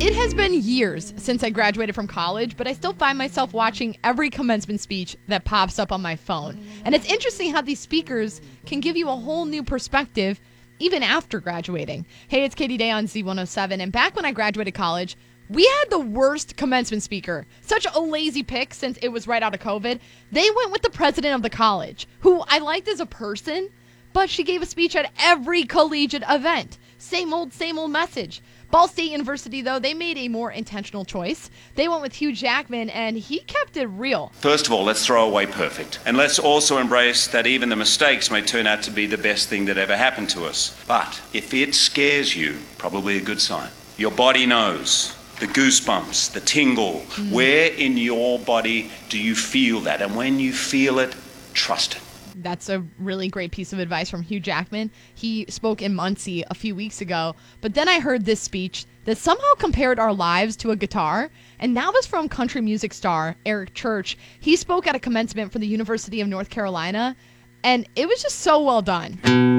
It has been years since I graduated from college, but I still find myself watching every commencement speech that pops up on my phone. And it's interesting how these speakers can give you a whole new perspective even after graduating. Hey, it's Katie Day on Z107, and back when I graduated college, we had the worst commencement speaker. Such a lazy pick since it was right out of COVID. They went with the president of the college, who I liked as a person, but she gave a speech at every collegiate event. Same old message. Ball State University, though, they made a more intentional choice. They went with Hugh Jackman, and he kept it real. First of all, let's throw away perfect. And let's also embrace that even the mistakes may turn out to be the best thing that ever happened to us. But if it scares you, probably a good sign. Your body knows. The goosebumps, the tingle. Where in your body do you feel that? And when you feel it, trust it. That's a really great piece of advice from Hugh Jackman. He spoke in Muncie a few weeks ago, but then I heard this speech that somehow compared our lives to a guitar, and that was from country music star Eric Church. He spoke at a commencement for the University of North Carolina, and it was just so well done.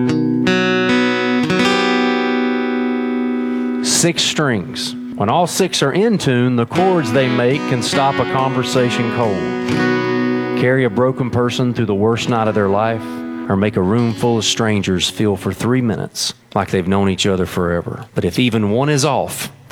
6 strings. When all 6 are in tune, the chords they make can stop a conversation cold. Carry a broken person through the worst night of their life, or make a room full of strangers feel for 3 minutes like they've known each other forever. But if even one is off,